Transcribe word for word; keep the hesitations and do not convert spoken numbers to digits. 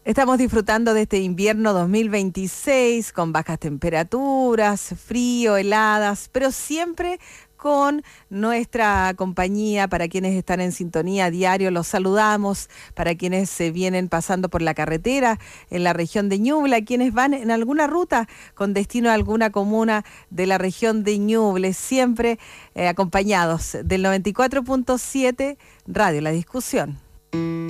Estamos disfrutando de este invierno dos mil veintiséis con bajas temperaturas, frío, heladas, pero siempre con nuestra compañía. Para quienes están en sintonía a diario, los saludamos. Para quienes se vienen pasando por la carretera en la región de Ñuble, quienes van en alguna ruta con destino a alguna comuna de la región de Ñuble, siempre eh, acompañados del noventa y cuatro punto siete Radio La Discusión.